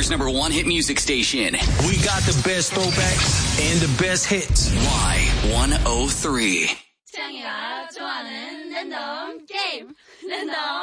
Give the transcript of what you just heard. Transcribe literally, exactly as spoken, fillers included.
number one hit music station. We got the best throwbacks and the best hits. Y one oh three. 태양이가 좋아하는 랜덤 게임 랜덤